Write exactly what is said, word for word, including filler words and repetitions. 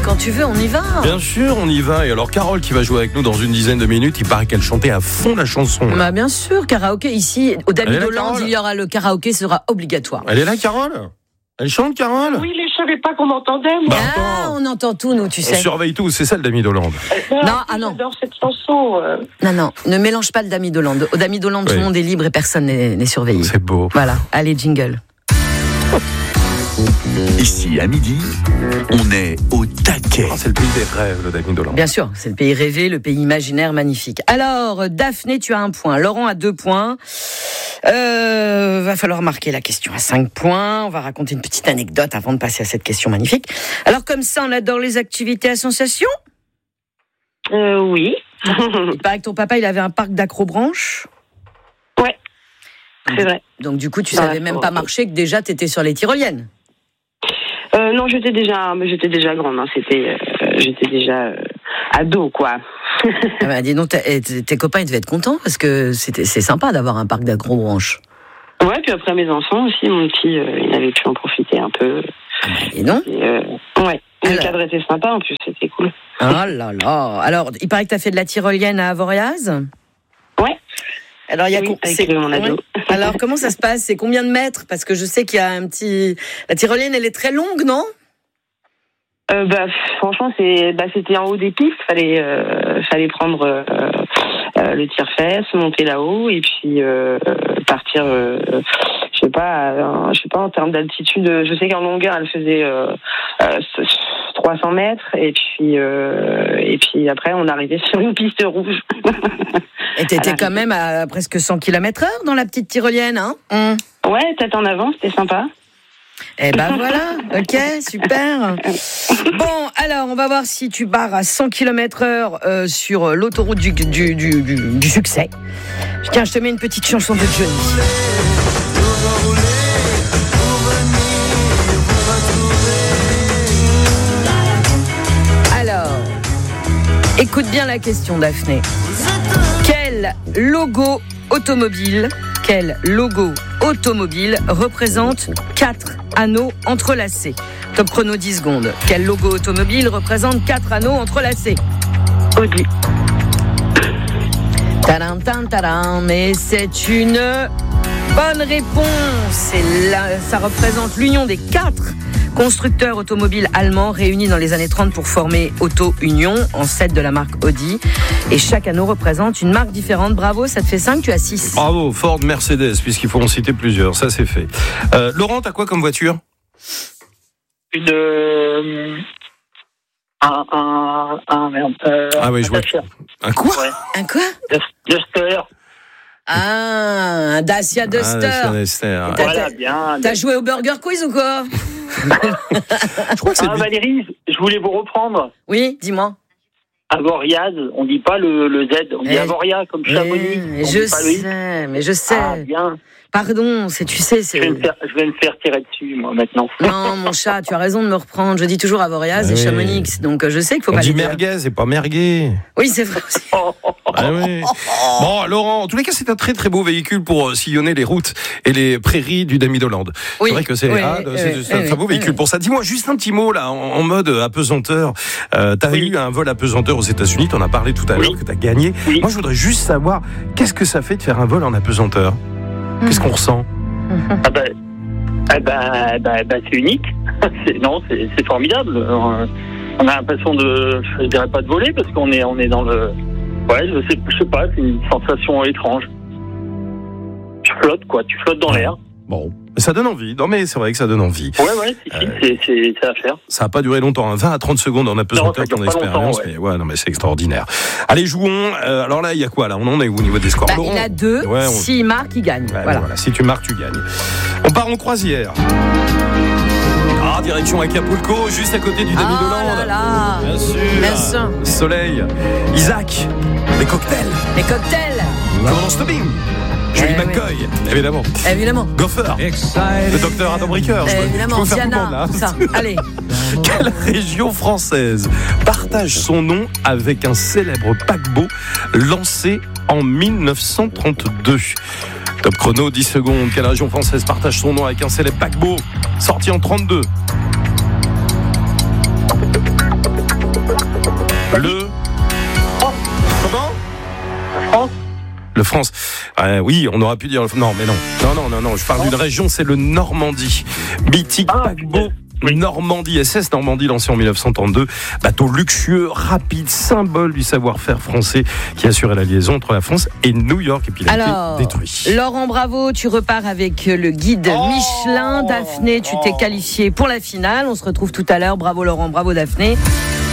quand tu veux, on y va. Bien sûr, on y va. Et alors, Carole qui va jouer avec nous dans une dizaine de minutes, il paraît qu'elle chantait à fond la chanson. Bah, bien sûr, karaoké. Ici, au Damy d'Hollande, il y aura le karaoké, sera obligatoire. Elle est là, Carole ? Elle chante, Carole ? Oui, mais je savais pas qu'on entendait, moi. Bah, ah, on entend tout, nous, tu sais. On surveille tout, c'est ça le Damy d'Hollande. Euh, Non, ah non. J'adore cette chanson. Euh... Non, non, ne mélange pas le Damy d'Hollande. Au Damy d'Hollande, oui. Tout le monde est libre et personne n'est, n'est surveillé. C'est beau. Voilà, allez, jingle. Ici, à midi, on est au taquet. Oh, c'est le pays des rêves, le Damy d'Hollande. Bien sûr, c'est le pays rêvé, le pays imaginaire magnifique. Alors, Daphné, tu as un point. Laurent a deux points. Euh, va falloir marquer la question à cinq points. On va raconter une petite anecdote avant de passer à cette question magnifique. Alors, comme ça, on adore les activités à sensation ? Euh, oui. Il paraît que ton papa, il avait un parc d'accrobranche. Ouais, c'est vrai. Donc, du coup, tu Dans savais même pas marcher, que déjà, tu étais sur les tyroliennes. Euh, non, j'étais déjà, j'étais déjà grande. Hein. C'était, euh, j'étais déjà euh, ado, quoi. Ah bah, dis donc, tes, tes copains ils devaient être contents parce que c'était, c'est sympa d'avoir un parc d'accrobranche. Ouais, puis après mes enfants aussi, mon petit, euh, il avait pu en profiter un peu. Ah bah, et non et, euh, Ouais, le cadre était sympa en plus, c'était cool. Oh là là. Alors, il paraît que tu as fait de la tyrolienne à Avoriaz ? Ouais. Alors, il y a oui, con... c'est mon ado. Ouais. Alors, comment ça se passe ? C'est combien de mètres ? Parce que je sais qu'il y a un petit. La tyrolienne, elle est très longue, non ? Euh, bah, franchement, c'est, bah, c'était en haut des pistes. Fallait, euh, fallait prendre euh, euh, le tire-fesse, monter là-haut et puis euh, partir. Euh, je sais pas, euh, je sais pas en termes d'altitude. Je sais qu'en longueur, elle faisait euh, euh, trois cents mètres et puis euh, et puis après, on arrivait sur une piste rouge. Et t'étais quand même à presque cent kilomètres heure dans la petite tyrolienne, hein ? Mmh. Ouais, tête en avant, c'était sympa. Eh ben voilà, ok, super. Bon, alors, on va voir si tu barres à cent kilomètres heure euh, sur l'autoroute du, du, du, du, du succès. Tiens, je te mets une petite chanson de Johnny. Alors, écoute bien la question, Daphné. Quel logo automobile Quel logo automobile représente quatre anneaux entrelacés ? Top chrono dix secondes. Quel logo automobile représente quatre anneaux entrelacés ? Audi. Tadam, tadam, tadam. Mais c'est une bonne réponse. C'est là, ça représente l'union des quatre constructeurs automobiles allemands réunis dans les années trente pour former Auto Union, ancêtre de la marque Audi. Et chaque anneau représente une marque différente. Bravo, ça te fait cinq, tu as six. Bravo, Ford, Mercedes, puisqu'il faut en citer plusieurs. Ça, c'est fait. Euh, Laurent, t'as quoi comme voiture ? Une... Euh, un... un... un... Merde. Euh, ah oui, je vois. Un quoi ? Ouais. Un quoi ? Duster. Ah, un Dacia Duster. Ah, Duster. T'as, voilà, bien. T'as joué au Burger Quiz ou quoi ? Je crois que c'est ah, Valérie, je voulais vous reprendre. Oui, dis-moi. Avoriaz, on dit pas le, le Z, on dit eh, Avoria comme Chamonix. Eh, je sais, mais je sais. Ah, bien. Pardon, c'est, tu sais, c'est... Je vais, me faire, je vais me faire tirer dessus, moi, maintenant. Non, mon chat, tu as raison de me reprendre. Je dis toujours Avoriaz ah, et oui. Chamonix, donc je sais qu'il faut on pas dit les dire. merguez et pas merguez. Oui, c'est vrai aussi. Ah oui. Bon, Laurent, en tous les cas, c'est un très très beau véhicule pour euh, sillonner les routes et les prairies du Damy d'Hollande. Oui. C'est vrai que c'est, oui, ah, oui, c'est, oui, c'est un oui, très beau véhicule oui. pour ça. Dis-moi juste un petit mot là, en, en mode apesanteur. Euh, t'as oui. eu un vol apesanteur aux États-Unis, t'en as parlé tout à l'heure, oui. que t'as gagné. Oui. Moi, je voudrais juste savoir, qu'est-ce que ça fait de faire un vol en apesanteur ? mmh. Qu'est-ce qu'on ressent ? Ah ben, ah ben, ben, ben, c'est unique. C'est, non, c'est, c'est formidable. On a l'impression de, je dirais pas de voler parce qu'on est, on est dans le, ouais, je sais, je sais pas, c'est une sensation étrange. Tu flottes, quoi, tu flottes dans ouais. l'air. Bon, ça donne envie. Non, mais c'est vrai que ça donne envie. Ouais, ouais, si, si, euh, c'est, c'est, c'est à faire. Ça n'a pas duré longtemps, hein. vingt à trente secondes en apesanteur, ton expérience. Ouais. Mais ouais, non, mais c'est extraordinaire. Allez, jouons. Euh, alors là, il y a quoi, là? On en est où au niveau des scores? Bah, il a deux. Ouais, on... S'il marque, il gagne. Ouais, voilà. voilà. Si tu marques, tu gagnes. On part en croisière. Ah, direction Acapulco, juste à côté du Damy ah d'Hollande. Là là. Bien sûr. Bien sûr. Soleil. Isaac. Les cocktails. Les cocktails. Commence le bing. Julie eh McCoy, oui. évidemment. Évidemment. Gopher, le docteur Adam Ricoeur. Eh, évidemment, Diana, tout ça. Allez. Quelle région française partage son nom avec un célèbre paquebot lancé en mille neuf cent trente-deux? Top chrono, dix secondes. Quelle région française partage son nom avec un célèbre paquebot sorti en trente-deux? Le France. Euh, oui, on aurait pu dire... Non, mais non. Non, non, non, non. Je parle d'une région, c'est le Normandie. Mythique Ah, paquebot. oui. Normandie, S S Normandie, lancé en dix-neuf cent trente-deux. Bateau luxueux, rapide, symbole du savoir-faire français qui assurait la liaison entre la France et New York. Et puis il a Alors, été détruit. Laurent, bravo, tu repars avec le guide Oh Michelin. Daphné, tu t'es qualifié pour la finale. On se retrouve tout à l'heure. Bravo Laurent, bravo Daphné.